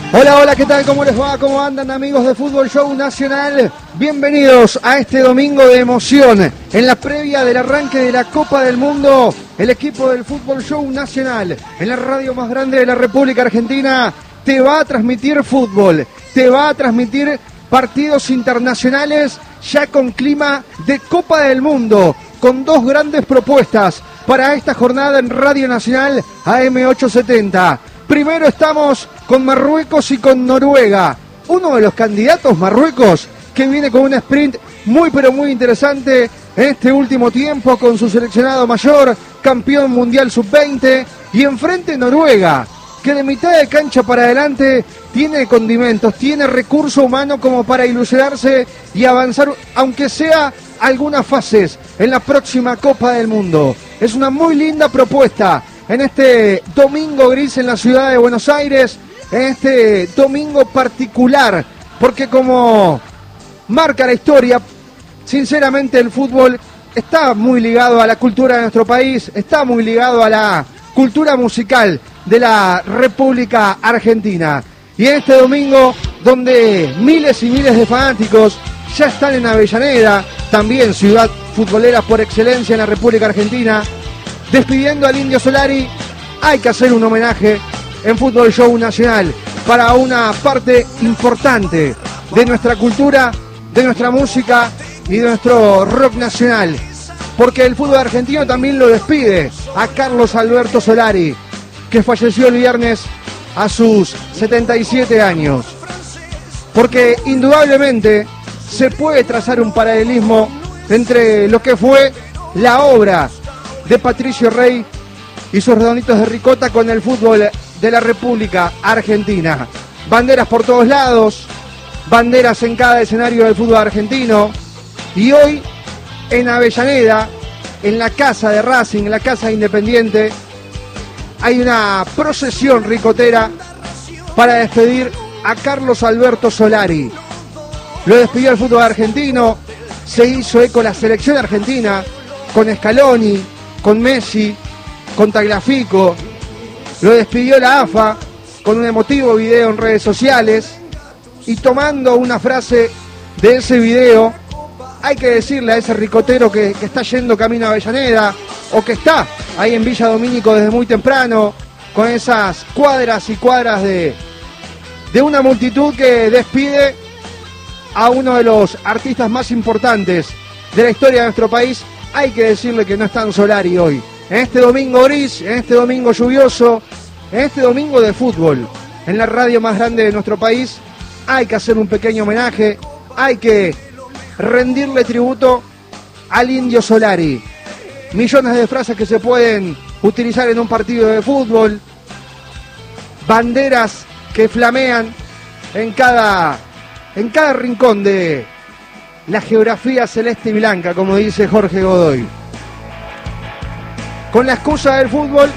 Hola, hola, ¿qué tal? ¿Cómo les va? ¿Cómo andan, amigos de Fútbol Show Nacional? Bienvenidos a este domingo de emoción. En la previa del arranque de la Copa del Mundo, el equipo del Fútbol Show Nacional, en la radio más grande de la República Argentina, te va a transmitir fútbol, te va a transmitir partidos internacionales ya con clima de Copa del Mundo, con dos grandes propuestas para esta jornada en Radio Nacional AM870. Primero estamos con Marruecos y con Noruega. Uno de los candidatos, Marruecos, que viene con un sprint muy pero muy interesante en este último tiempo con su seleccionado mayor, campeón mundial sub-20, y enfrente Noruega, que de mitad de cancha para adelante tiene condimentos, tiene recurso humano como para ilusionarse y avanzar, aunque sea algunas fases en la próxima Copa del Mundo. Es una muy linda propuesta en este domingo gris en la ciudad de Buenos Aires, en este domingo particular, porque como marca la historia, sinceramente el fútbol está muy ligado a la cultura de nuestro país, está muy ligado a la cultura musical de la República Argentina. Y en este domingo, donde miles y miles de fanáticos ya están en Avellaneda, también ciudad futbolera por excelencia en la República Argentina, despidiendo al Indio Solari, hay que hacer un homenaje en Fútbol Show Nacional para una parte importante de nuestra cultura, de nuestra música y de nuestro rock nacional. Porque el fútbol argentino también lo despide a Carlos Alberto Solari, que falleció el viernes a sus 77 años. Porque indudablemente se puede trazar un paralelismo entre lo que fue la obra de Patricio Rey y sus redonditos de ricota con el fútbol de la República Argentina. Banderas por todos lados, banderas en cada escenario del fútbol argentino, y hoy en Avellaneda, en la casa de Racing, en la casa de Independiente, hay una procesión ricotera para despedir a Carlos Alberto Solari. Lo despidió el fútbol argentino, se hizo eco la selección argentina con Scaloni, con Messi, con Tagliafico. Lo despidió la AFA con un emotivo video en redes sociales, y tomando una frase de ese video, hay que decirle a ese ricotero que está yendo camino a Avellaneda, o que está ahí en Villa Domínico desde muy temprano, con esas cuadras y cuadras de una multitud que despide a uno de los artistas más importantes de la historia de nuestro país. Hay que decirle que no está en Solari hoy, en este domingo gris, en este domingo lluvioso, en este domingo de fútbol, en la radio más grande de nuestro país. Hay que hacer un pequeño homenaje, hay que rendirle tributo al Indio Solari. Millones de frases que se pueden utilizar en un partido de fútbol, banderas que flamean en cada rincón de la geografía celeste y blanca, como dice Jorge Godoy. Con la excusa del fútbol,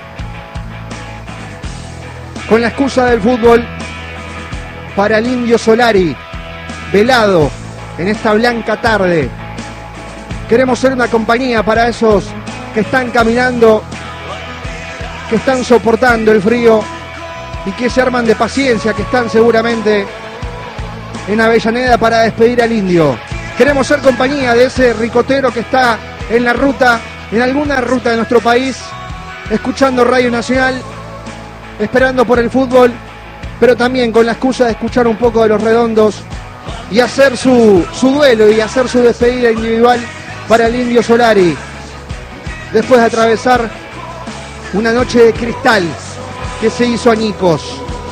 para el Indio Solari, velado en esta blanca tarde. Queremos ser una compañía para esos que están caminando, que están soportando el frío y que se arman de paciencia, que están seguramente en Avellaneda para despedir al Indio. Queremos ser compañía de ese ricotero que está en la ruta, en alguna ruta de nuestro país, escuchando Radio Nacional, esperando por el fútbol, pero también con la excusa de escuchar un poco de Los Redondos y hacer su duelo y hacer su despedida individual para el Indio Solari, después de atravesar una noche de cristal que se hizo añicos.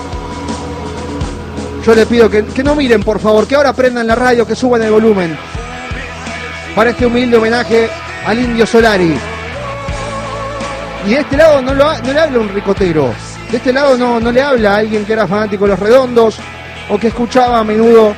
Yo le pido que no miren, por favor, que ahora prendan la radio, que suban el volumen para este humilde homenaje al Indio Solari. Y de este lado no le habla un ricotero, de este lado no le habla a alguien que era fanático de Los Redondos o que escuchaba a menudo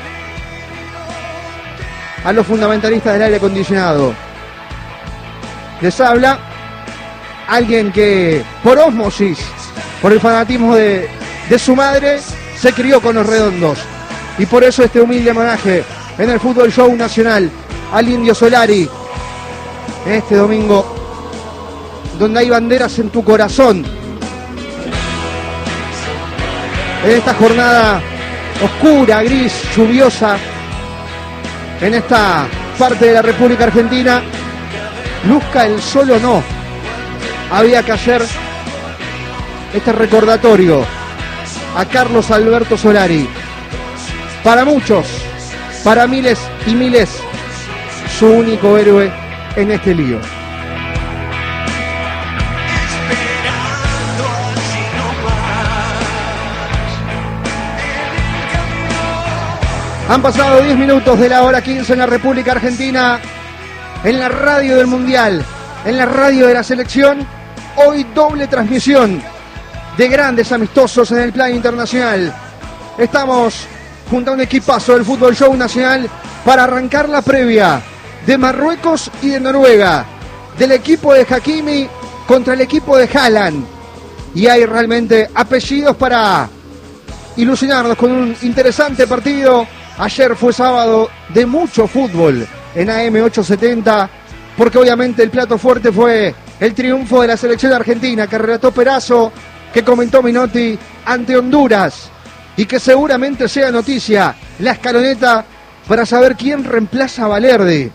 a los fundamentalistas del aire acondicionado. Les habla alguien que por ósmosis, por el fanatismo de su madre, se crió con Los Redondos, y por eso este humilde homenaje en el Fútbol Show Nacional al Indio Solari en este domingo, donde hay banderas en tu corazón. en esta jornada oscura, gris, lluviosa, en esta parte de la República Argentina, luzca el sol o no, había que hacer este recordatorio a Carlos Alberto Solari. Para muchos, para miles y miles, su único héroe en este lío. Han pasado 10 minutos de la hora 15 en la República Argentina, en la radio del Mundial, en la radio de la selección. Hoy doble transmisión de grandes amistosos en el plano internacional. Estamos junto a un equipazo del Fútbol Show Nacional para arrancar la previa de Marruecos y de Noruega, del equipo de Hakimi contra el equipo de Haaland. Y hay realmente apellidos para ilusionarnos con un interesante partido. Ayer fue sábado de mucho fútbol en AM870, porque obviamente el plato fuerte fue el triunfo de la selección argentina, que relató Perazo, que comentó Minotti, ante Honduras, y que seguramente sea noticia la escaloneta para saber quién reemplaza a Valverde.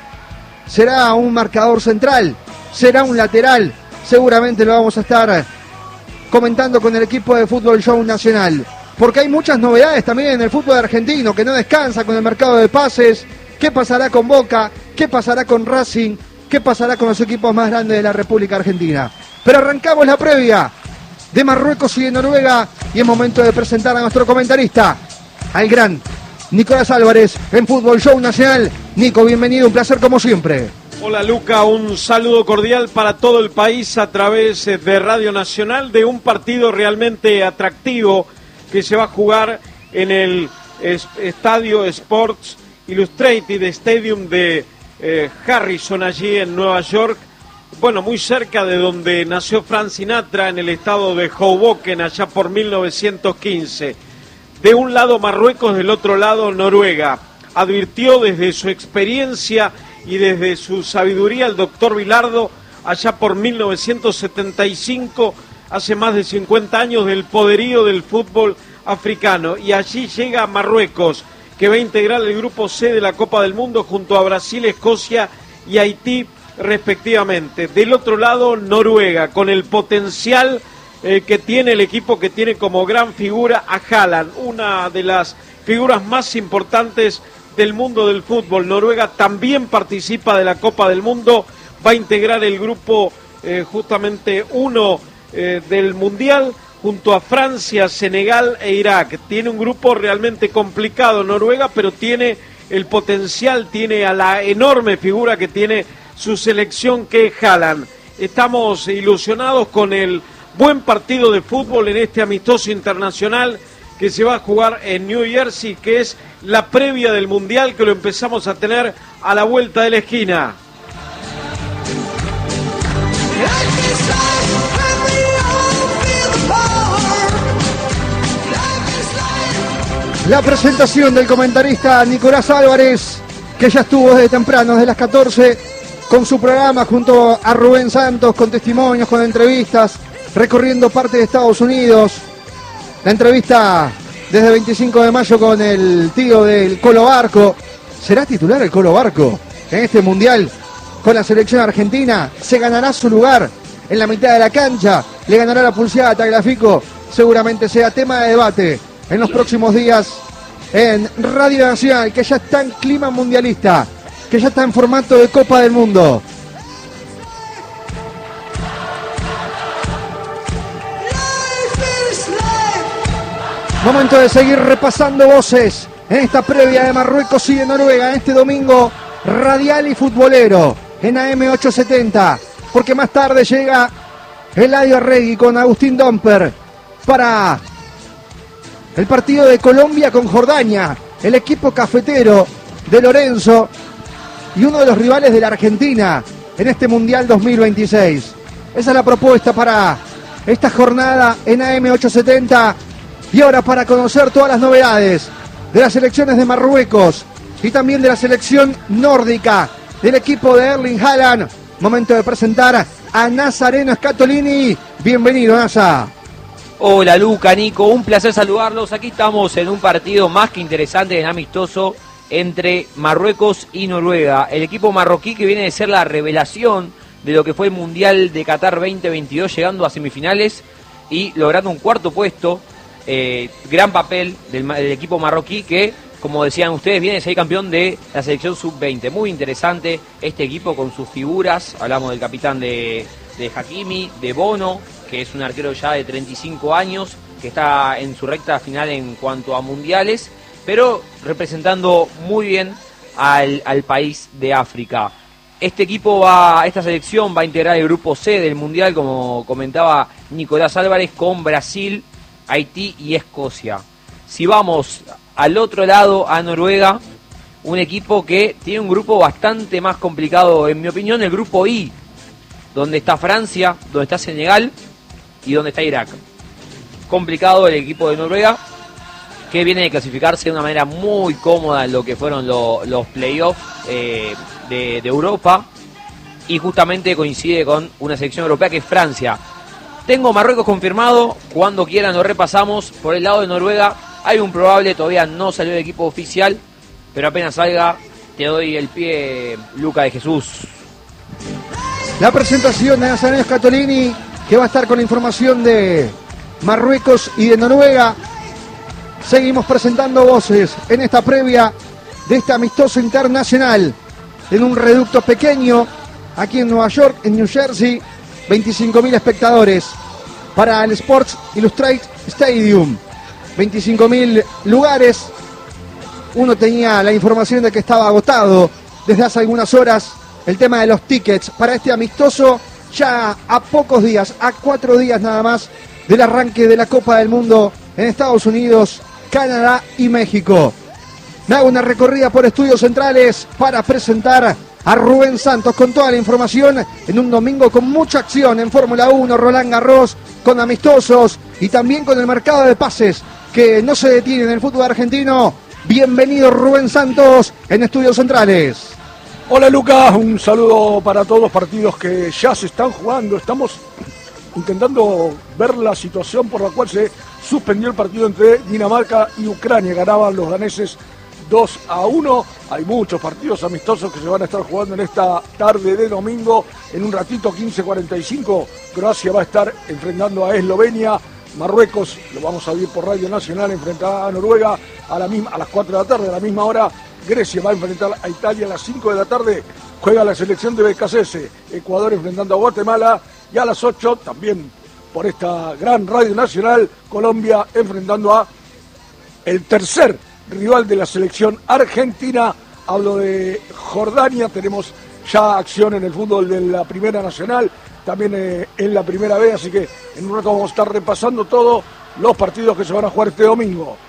¿Será un marcador central? ¿Será un lateral? Seguramente lo vamos a estar comentando con el equipo de Fútbol Show Nacional, porque hay muchas novedades también en el fútbol argentino, que no descansa con el mercado de pases. ¿Qué pasará con Boca? ¿Qué pasará con Racing? ¿Qué pasará con los equipos más grandes de la República Argentina? Pero arrancamos la previa de Marruecos y de Noruega, y es momento de presentar a nuestro comentarista, al gran Nicolás Álvarez, en Fútbol Show Nacional. Nico, bienvenido, un placer como siempre. Hola Luca, un saludo cordial para todo el país a través de Radio Nacional, de un partido realmente atractivo que se va a jugar en el Estadio Sports Illustrated Stadium de Harrison, allí en Nueva York. Bueno, muy cerca de donde nació Frank Sinatra, en el estado de Hoboken, allá por 1915. De un lado Marruecos, del otro lado Noruega. Advirtió desde su experiencia y desde su sabiduría el doctor Bilardo, allá por 1975, hace más de 50 años, del poderío del fútbol africano. Y allí llega Marruecos, que va a integrar el grupo C de la Copa del Mundo junto a Brasil, Escocia y Haití respectivamente. Del otro lado Noruega, con el potencial que tiene el equipo, que tiene como gran figura a Haaland, una de las figuras más importantes del mundo del fútbol. Noruega también participa de la Copa del Mundo, va a integrar el grupo justamente 1 del Mundial, junto a Francia, Senegal e Irak. Tiene un grupo realmente complicado Noruega, pero tiene el potencial, tiene a la enorme figura que tiene su selección, que es Haaland. Estamos ilusionados con el buen partido de fútbol en este amistoso internacional que se va a jugar en New Jersey, que es la previa del Mundial, que lo empezamos a tener a la vuelta de la esquina. La presentación del comentarista Nicolás Álvarez, que ya estuvo desde temprano, desde las 14, con su programa junto a Rubén Santos, con testimonios, con entrevistas, recorriendo parte de Estados Unidos. La entrevista desde el 25 de mayo con el tío del Colo Barco. ¿Será titular el Colo Barco en este Mundial con la selección argentina? ¿Se ganará su lugar en la mitad de la cancha? ¿Le ganará la pulseada a Tagliafico? Seguramente sea tema de debate en los próximos días en Radio Nacional, que ya está en clima mundialista, que ya está en formato de Copa del Mundo. Momento de seguir repasando voces en esta previa de Marruecos y de Noruega, en este domingo radial y futbolero en AM870, porque más tarde llega Eladio Arregui con Agustín Domper para el partido de Colombia con Jordania, el equipo cafetero de Lorenzo y uno de los rivales de la Argentina en este Mundial 2026. Esa es la propuesta para esta jornada en AM870. Y ahora, para conocer todas las novedades de las selecciones de Marruecos y también de la selección nórdica del equipo de Erling Haaland, momento de presentar a Nazareno Scatolini. Bienvenido, Nasa. Hola Luca, Nico, un placer saludarlos. Aquí estamos en un partido más que interesante, amistoso, entre Marruecos y Noruega. El equipo marroquí que viene de ser la revelación de lo que fue el Mundial de Qatar 2022, llegando a semifinales y logrando un cuarto puesto. Gran papel del equipo marroquí que, como decían ustedes, viene a ser campeón de la selección sub-20. Muy interesante este equipo con sus figuras. Hablamos del capitán de Hakimi, de Bono, que es un arquero ya de 35 años, que está en su recta final en cuanto a mundiales, pero representando muy bien al país de África. Esta selección va a integrar el grupo C del mundial, como comentaba Nicolás Álvarez, con Brasil, Haití y Escocia. Si vamos al otro lado, a Noruega, un equipo que tiene un grupo bastante más complicado, en mi opinión, el grupo I, donde está Francia, donde está Senegal y donde está Irak. Complicado el equipo de Noruega, que viene de clasificarse de una manera muy cómoda en lo que fueron los playoffs de Europa, y justamente coincide con una selección europea que es Francia. Tengo Marruecos confirmado, cuando quieran lo repasamos. Por el lado de Noruega hay un probable, todavía no salió el equipo oficial, pero apenas salga te doy el pie, Luca de Jesús. La presentación de Nazareno Scatolini, que va a estar con la información de Marruecos y de Noruega. Seguimos presentando voces en esta previa de este amistoso internacional en un reducto pequeño aquí en Nueva York, en New Jersey. 25.000 espectadores para el Sports Illustrated Stadium. 25.000 lugares. Uno tenía la información de que estaba agotado desde hace algunas horas el tema de los tickets para este amistoso, ya a pocos días, a 4 días nada más del arranque de la Copa del Mundo en Estados Unidos, Canadá y México. Me hago una recorrida por Estudios Centrales para presentar a Rubén Santos con toda la información en un domingo con mucha acción en Fórmula 1, Roland Garros, con amistosos y también con el mercado de pases que no se detiene en el fútbol argentino. Bienvenido Rubén Santos en Estudios Centrales. Hola Lucas, un saludo para todos los partidos que ya se están jugando. Estamos intentando ver la situación por la cual se suspendió el partido entre Dinamarca y Ucrania. Ganaban los daneses 2-1. Hay muchos partidos amistosos que se van a estar jugando en esta tarde de domingo. En un ratito, 15:45, Croacia va a estar enfrentando a Eslovenia. Marruecos, lo vamos a ver por Radio Nacional, enfrentará a Noruega a las 4 de la tarde. A la misma hora, Grecia va a enfrentar a Italia a las 5 de la tarde. Juega la selección de BKCS. Ecuador enfrentando a Guatemala. Y a las 8, también por esta gran Radio Nacional, Colombia enfrentando a el tercer rival de la selección argentina. Hablo de Jordania. Tenemos ya acción en el fútbol de la Primera Nacional, también en la Primera B, así que en un rato vamos a estar repasando todos los partidos que se van a jugar este domingo.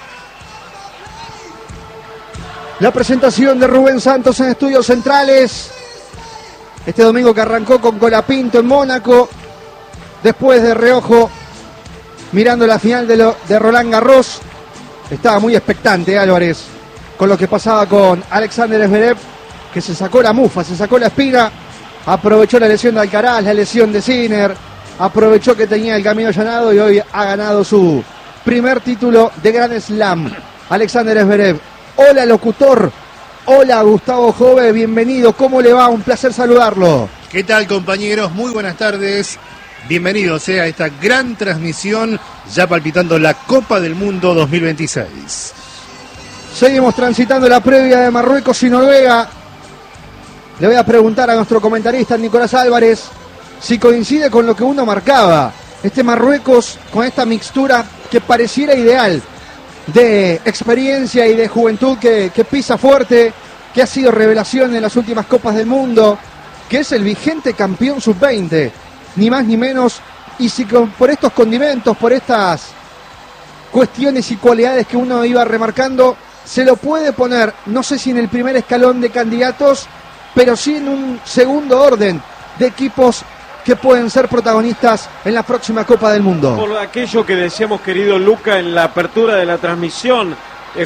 La presentación de Rubén Santos en Estudios Centrales. Este domingo que arrancó con Colapinto en Mónaco, después de reojo, mirando la final de Roland Garros. Estaba muy expectante Álvarez con lo que pasaba con Alexander Zverev, que se sacó la mufa, se sacó la espina, aprovechó la lesión de Alcaraz, la lesión de Sinner, aprovechó que tenía el camino allanado y hoy ha ganado su primer título de Grand Slam. Alexander Zverev. Hola locutor, hola Gustavo Jove, bienvenido, ¿cómo le va? Un placer saludarlo. ¿Qué tal compañeros? Muy buenas tardes. Bienvenidos a esta gran transmisión, ya palpitando la Copa del Mundo 2026. Seguimos transitando la previa de Marruecos y Noruega. Le voy a preguntar a nuestro comentarista Nicolás Álvarez si coincide con lo que uno marcaba. Este Marruecos con esta mixtura que pareciera ideal de experiencia y de juventud que pisa fuerte, que ha sido revelación en las últimas Copas del Mundo, que es el vigente campeón sub-20. Ni más ni menos, y si por estos condimentos, por estas cuestiones y cualidades que uno iba remarcando, se lo puede poner, no sé si en el primer escalón de candidatos, pero sí en un segundo orden de equipos que pueden ser protagonistas en la próxima Copa del Mundo. Por aquello que decíamos, querido Luca, en la apertura de la transmisión,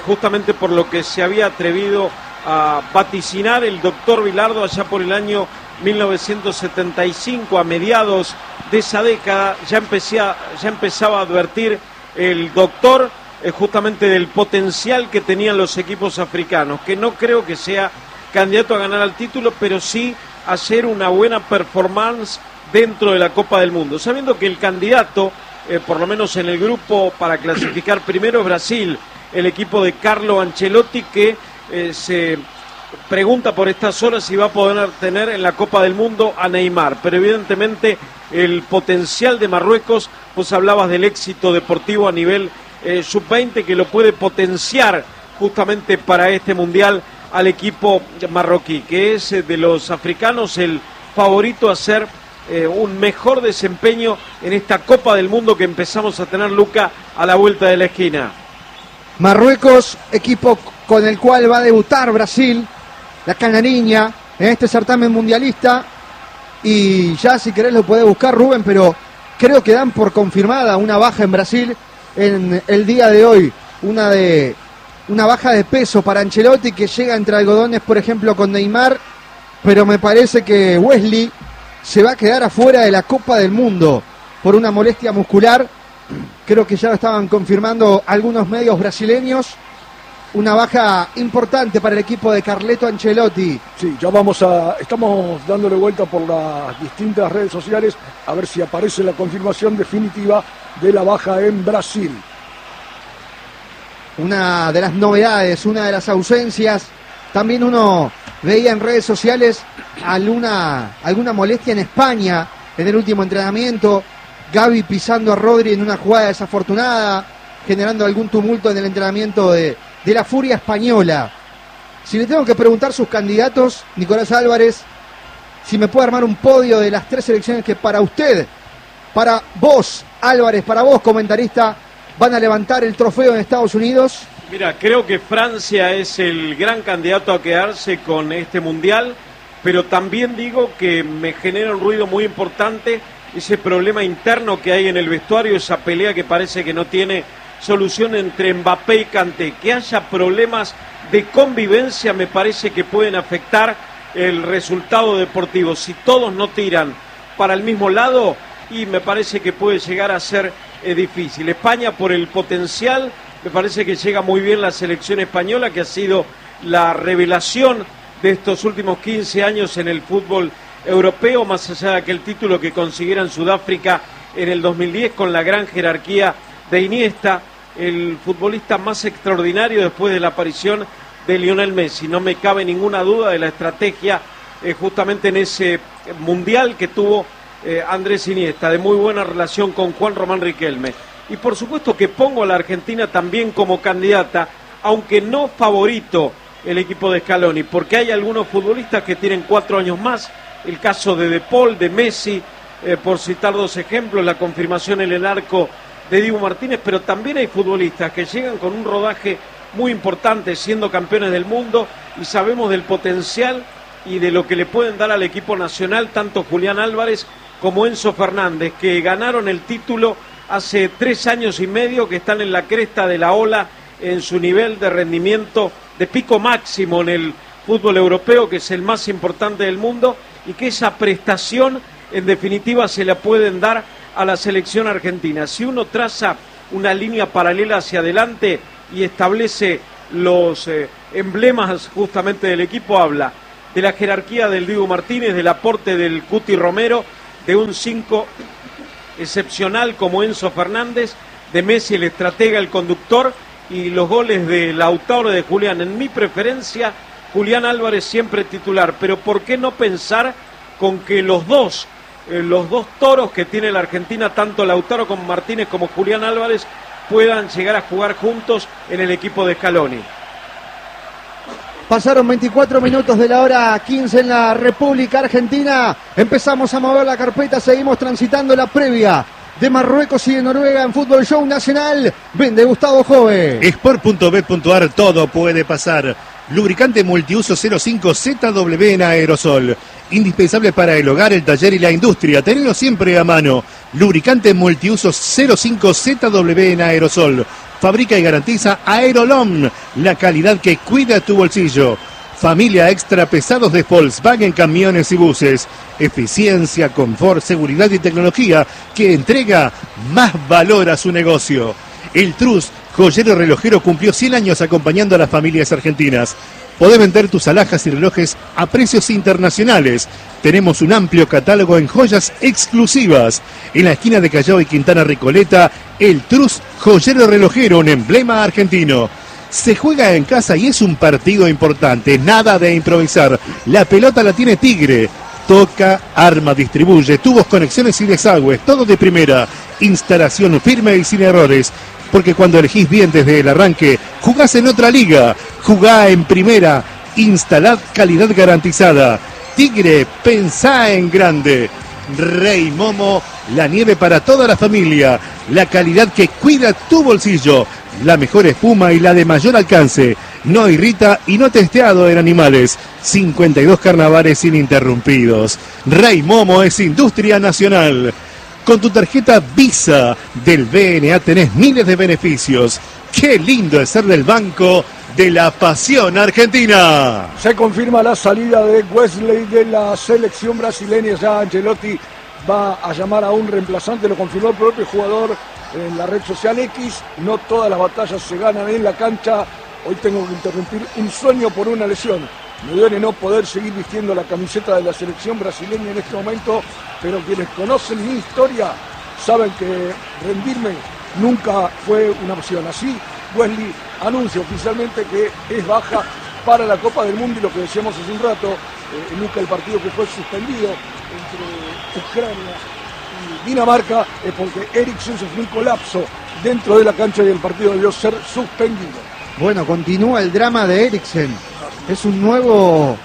justamente por lo que se había atrevido a vaticinar el doctor Bilardo allá por el año 1975, a mediados de esa década, ya empezaba a advertir el doctor justamente del potencial que tenían los equipos africanos, que no creo que sea candidato a ganar al título, pero sí a hacer una buena performance dentro de la Copa del Mundo, sabiendo que el candidato, por lo menos en el grupo para clasificar primero, es Brasil, el equipo de Carlo Ancelotti, que se pregunta por estas horas si va a poder tener en la Copa del Mundo a Neymar, pero evidentemente el potencial de Marruecos, pues hablabas del éxito deportivo a nivel sub-20, que lo puede potenciar justamente para este mundial al equipo marroquí, que es de los africanos el favorito a hacer un mejor desempeño en esta Copa del Mundo que empezamos a tener, Luca, a la vuelta de la esquina. Marruecos, equipo con el cual va a debutar Brasil, la canariña, en este certamen mundialista, y ya si querés lo podés buscar, Rubén, pero creo que dan por confirmada una baja en Brasil en el día de hoy, una baja de peso para Ancelotti, que llega entre algodones, por ejemplo, con Neymar, pero me parece que Wesley se va a quedar afuera de la Copa del Mundo por una molestia muscular. Creo que ya lo estaban confirmando algunos medios brasileños. Una baja importante para el equipo de Carleto Ancelotti. Sí, ya estamos dándole vuelta por las distintas redes sociales a ver si aparece la confirmación definitiva de la baja en Brasil. Una de las novedades, una de las ausencias. También uno veía en redes sociales alguna molestia en España en el último entrenamiento. Gavi pisando a Rodri en una jugada desafortunada, generando algún tumulto en el entrenamiento de la Furia Española. Si le tengo que preguntar sus candidatos, Nicolás Álvarez, si me puede armar un podio de las 3 selecciones que para usted, para vos, Álvarez, para vos, comentarista, van a levantar el trofeo en Estados Unidos. Mira, creo que Francia es el gran candidato a quedarse con este mundial, pero también digo que me genera un ruido muy importante ese problema interno que hay en el vestuario, esa pelea que parece que no tiene solución entre Mbappé y Kanté. Que haya problemas de convivencia me parece que pueden afectar el resultado deportivo. Si todos no tiran para el mismo lado, y me parece que puede llegar a ser difícil. España, por el potencial, me parece que llega muy bien la selección española, que ha sido la revelación de estos últimos 15 años en el fútbol europeo, más allá de aquel título que consiguiera en Sudáfrica en el 2010 con la gran jerarquía de Iniesta, el futbolista más extraordinario después de la aparición de Lionel Messi. No me cabe ninguna duda de la estrategia justamente en ese mundial que tuvo Andrés Iniesta, de muy buena relación con Juan Román Riquelme. Y por supuesto que pongo a la Argentina también como candidata, aunque no favorito el equipo de Scaloni, porque hay algunos futbolistas que tienen 4 años más, el caso de Paul, de Messi, por citar 2 ejemplos, la confirmación en el arco de Dibu Martínez, pero también hay futbolistas que llegan con un rodaje muy importante, siendo campeones del mundo, y sabemos del potencial y de lo que le pueden dar al equipo nacional, tanto Julián Álvarez como Enzo Fernández, que ganaron el título hace 3 años y medio, que están en la cresta de la ola en su nivel de rendimiento de pico máximo en el fútbol europeo, que es el más importante del mundo, y que esa prestación en definitiva se la pueden dar a la selección argentina. Si uno traza una línea paralela hacia adelante y establece los emblemas justamente del equipo, habla de la jerarquía del Dibu Martínez, del aporte del Cuti Romero, de un 5 excepcional como Enzo Fernández, de Messi el estratega, el conductor, y los goles de Lautaro y de Julián. En mi preferencia, Julián Álvarez siempre titular, pero ¿por qué no pensar con que los dos toros que tiene la Argentina, tanto Lautaro como Martínez como Julián Álvarez, puedan llegar a jugar juntos en el equipo de Scaloni? Pasaron 24 minutos de la hora 15 en la República Argentina. Empezamos a mover la carpeta, seguimos transitando la previa de Marruecos y de Noruega en Fútbol Show Nacional. Vende Gustavo Jove. Sport.bet.ar, todo puede pasar. Lubricante multiuso 05 ZW en aerosol. Indispensable para el hogar, el taller y la industria. Tenelo siempre a mano. Lubricante multiuso 05 ZW en aerosol. Fabrica y garantiza Aerolom, la calidad que cuida tu bolsillo. Familia extra pesados de Volkswagen Camiones y Buses. Eficiencia, confort, seguridad y tecnología que entrega más valor a su negocio. El Trus, joyero relojero, cumplió 100 años acompañando a las familias argentinas. Podés vender tus alhajas y relojes a precios internacionales. Tenemos un amplio catálogo en joyas exclusivas. En la esquina de Callao y Quintana Recoleta, el Trus Joyero Relojero, un emblema argentino. Se juega en casa y es un partido importante, nada de improvisar. La pelota la tiene Tigre. Toca, arma, distribuye, tubos, conexiones y desagües, todo de primera. Instalación firme y sin errores. Porque cuando elegís bien desde el arranque, jugás en otra liga. Jugá en primera. Instalad calidad garantizada. Tigre, pensá en grande. Rey Momo, la nieve para toda la familia. La calidad que cuida tu bolsillo. La mejor espuma y la de mayor alcance. No irrita y no testeado en animales. 52 carnavales ininterrumpidos. Rey Momo es industria nacional. Con tu tarjeta Visa del BNA tenés miles de beneficios. ¡Qué lindo es ser del Banco de la Pasión Argentina! Se confirma la salida de Wesley de la selección brasileña. Ya Ancelotti va a llamar a un reemplazante, lo confirmó el propio jugador en la red social X. No todas las batallas se ganan en la cancha. Hoy tengo que interrumpir un sueño por una lesión. Me duele no poder seguir vistiendo la camiseta de la selección brasileña en este momento, pero quienes conocen mi historia saben que rendirme nunca fue una opción. Así, Wesley anuncia oficialmente que es baja para la Copa del Mundo, y lo que decíamos hace un rato, Luca, el partido que fue suspendido entre Ucrania y Dinamarca es porque Eriksen sufrió un colapso dentro de la cancha y el partido debió ser suspendido. Bueno, continúa el drama de Eriksen. Es un nuevo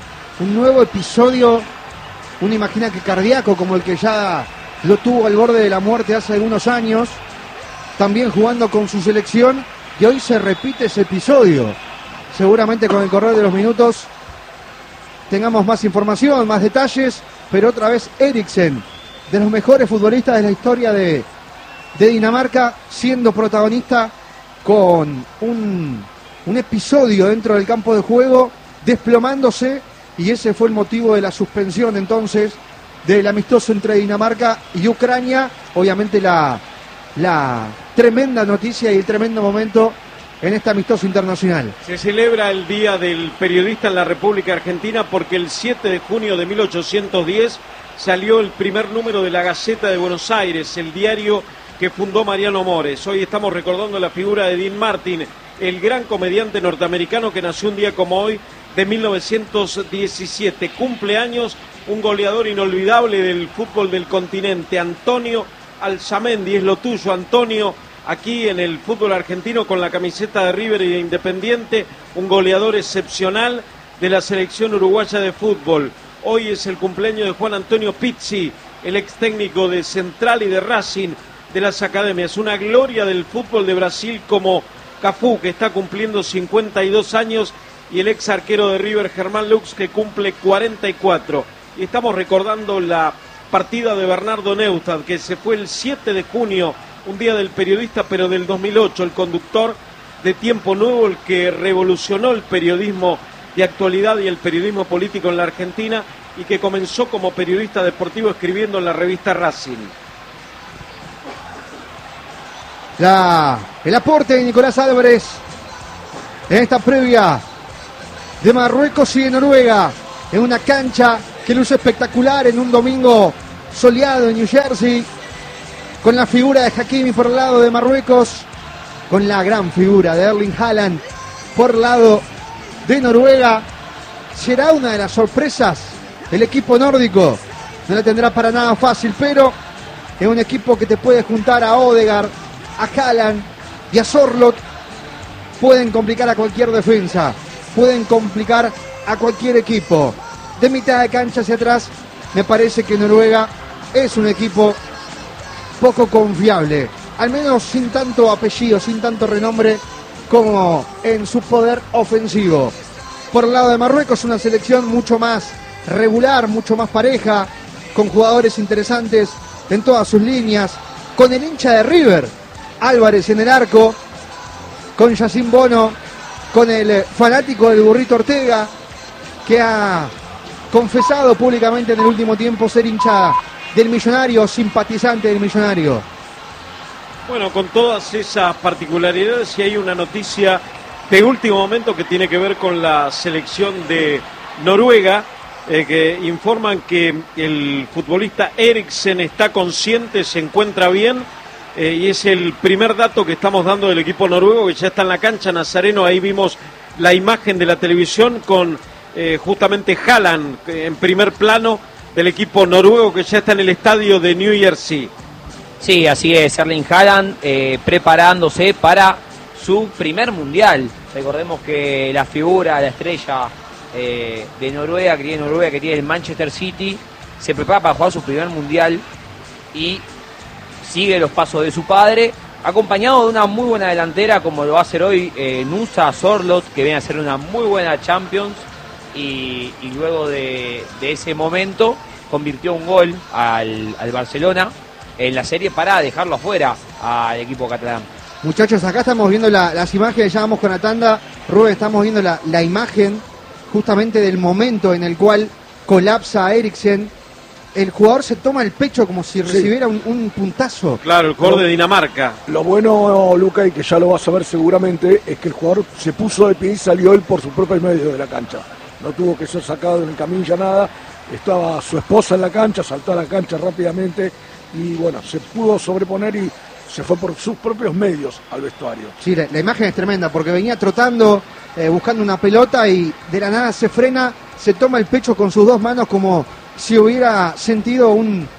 episodio, uno imagina que cardíaco, como el que ya lo tuvo al borde de la muerte hace algunos años, también jugando con su selección, y hoy se repite ese episodio. Seguramente con el correr de los minutos tengamos más información, más detalles, pero otra vez Eriksen, de los mejores futbolistas de la historia de Dinamarca, siendo protagonista con un episodio dentro del campo de juego, desplomándose, y ese fue el motivo de la suspensión entonces del amistoso entre Dinamarca y Ucrania. Obviamente la tremenda noticia y el tremendo momento en este amistoso internacional. Se celebra el Día del Periodista en la República Argentina porque el 7 de junio de 1810 salió el primer número de la Gaceta de Buenos Aires, el diario que fundó Mariano Mores. Hoy estamos recordando la figura de Dean Martin, el gran comediante norteamericano que nació un día como hoy de 1917. Cumpleaños un goleador inolvidable del fútbol del continente, Antonio Alzamendi. Es lo tuyo, Antonio, aquí en el fútbol argentino con la camiseta de River y de Independiente, un goleador excepcional de la selección uruguaya de fútbol. Hoy es el cumpleaños de Juan Antonio Pizzi, el ex técnico de Central y de Racing, de las academias. Una gloria del fútbol de Brasil como Cafú, que está cumpliendo 52 años, y el ex arquero de River, Germán Lux, que cumple 44. Y estamos recordando la partida de Bernardo Neustadt, que se fue el 7 de junio, un día del periodista, pero del 2008, el conductor de Tiempo Nuevo, el que revolucionó el periodismo de actualidad y el periodismo político en la Argentina, y que comenzó como periodista deportivo escribiendo en la revista Racing. El aporte de Nicolás Álvarez en esta previa de Marruecos y de Noruega, en una cancha que luce espectacular en un domingo soleado en New Jersey, con la figura de Hakimi por el lado de Marruecos, con la gran figura de Erling Haaland por el lado de Noruega. Será una de las sorpresas el equipo nórdico, no la tendrá para nada fácil, pero es un equipo que te puede juntar a Odegaard, a Haaland y a Sorloth. Pueden complicar a cualquier defensa, pueden complicar a cualquier equipo. De mitad de cancha hacia atrás, me parece que Noruega es un equipo poco confiable, al menos sin tanto apellido, sin tanto renombre como en su poder ofensivo. Por el lado de Marruecos, una selección mucho más regular, mucho más pareja, con jugadores interesantes en todas sus líneas, con el hincha de River, Álvarez en el arco, con Yacine Bono, con el fanático del Burrito Ortega, que ha confesado públicamente en el último tiempo ser hincha del Millonario, simpatizante del Millonario. Bueno, con todas esas particularidades, y hay una noticia de último momento que tiene que ver con la selección de Noruega, que informan que el futbolista Eriksen está consciente, se encuentra bien, y es el primer dato que estamos dando del equipo noruego, que ya está en la cancha. Nazareno, ahí vimos la imagen de la televisión con justamente Haaland en primer plano del equipo noruego, que ya está en el estadio de New Jersey. Sí, así es, Erling Haaland preparándose para su primer mundial. Recordemos que la figura, la estrella de Noruega, que tiene el Manchester City, se prepara para jugar su primer mundial y sigue los pasos de su padre, acompañado de una muy buena delantera, como lo va a hacer hoy Nusa Sorloth, que viene a ser una muy buena Champions, y luego de ese momento convirtió un gol al Barcelona en la serie para dejarlo afuera al equipo catalán. Muchachos, acá estamos viendo las imágenes, ya vamos con la tanda. Rubén, estamos viendo la imagen justamente del momento en el cual colapsa Eriksen. El jugador se toma el pecho como si recibiera un puntazo. Claro, el jugador de Dinamarca. Lo bueno, Luca, y que ya lo vas a ver seguramente, es que el jugador se puso de pie y salió él por su propio medio de la cancha. No tuvo que ser sacado en camilla, nada. Estaba su esposa en la cancha, saltó a la cancha rápidamente y bueno, se pudo sobreponer y se fue por sus propios medios al vestuario. Sí, la imagen es tremenda porque venía trotando, buscando una pelota y de la nada se frena, se toma el pecho con sus dos manos como si hubiera sentido un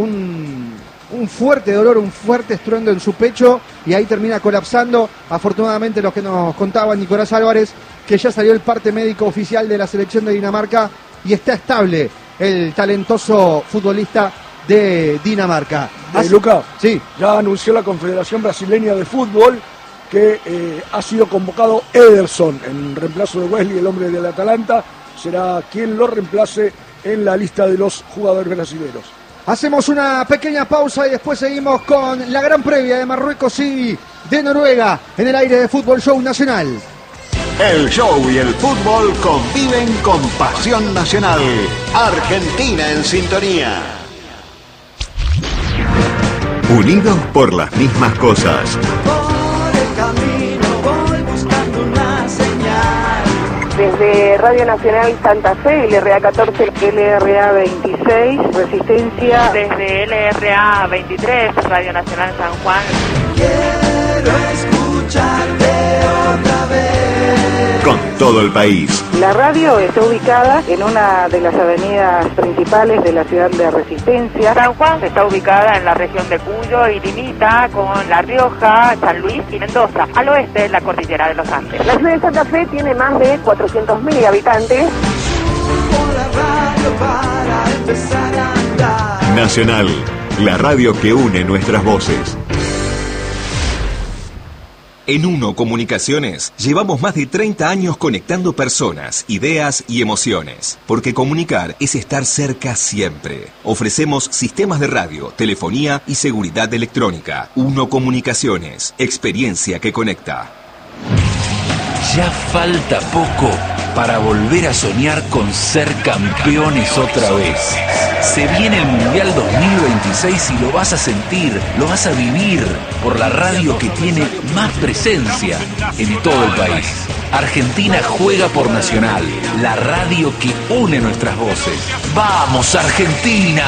fuerte dolor, un fuerte estruendo en su pecho, y ahí termina colapsando. Afortunadamente, lo que nos contaba Nicolás Álvarez, que ya salió el parte médico oficial de la selección de Dinamarca y está estable el talentoso futbolista de Dinamarca. Luca, sí, ya anunció la Confederación Brasileña de Fútbol que ha sido convocado Ederson en reemplazo de Wesley, el hombre del Atalanta. Será quien lo reemplace en la lista de los jugadores brasileños. Hacemos una pequeña pausa y después seguimos con la gran previa de Marruecos y de Noruega en el aire de Fútbol Show Nacional. El show y el fútbol conviven con pasión nacional. Argentina en sintonía. Unidos por las mismas cosas. Por el camino voy buscando una señal. Desde Radio Nacional Santa Fe, LRA 14, LRA 26, Resistencia. Desde LRA 23, Radio Nacional San Juan. Quiero escucharte otra vez. Con todo el país. La radio está ubicada en una de las avenidas principales de la ciudad de Resistencia. San Juan está ubicada en la región de Cuyo y limita con La Rioja, San Luis y Mendoza, al oeste de la cordillera de los Andes. La ciudad de Santa Fe tiene más de 400.000 habitantes. Subo la radio para empezar a andar. Nacional, la radio que une nuestras voces. En Uno Comunicaciones llevamos más de 30 años conectando personas, ideas y emociones. Porque comunicar es estar cerca siempre. Ofrecemos sistemas de radio, telefonía y seguridad electrónica. Uno Comunicaciones, experiencia que conecta. Ya falta poco para volver a soñar con ser campeones otra vez. Se viene el Mundial 2026 y lo vas a sentir, lo vas a vivir por la radio que tiene más presencia en todo el país. Argentina juega por Nacional, la radio que une nuestras voces. ¡Vamos, Argentina!